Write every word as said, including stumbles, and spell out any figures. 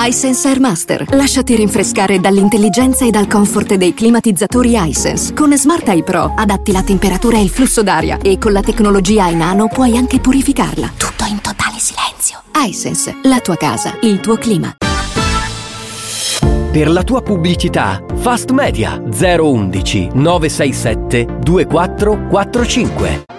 iSense Airmaster. Lasciati rinfrescare dall'intelligenza e dal comfort dei climatizzatori iSense. Con Smart Eye Pro adatti la temperatura e il flusso d'aria e con la tecnologia iNano puoi anche purificarla. Tutto in totale silenzio. iSense, la tua casa, il tuo clima. Per la tua pubblicità, Fast Media zero uno uno nove sei sette due quattro quattro cinque.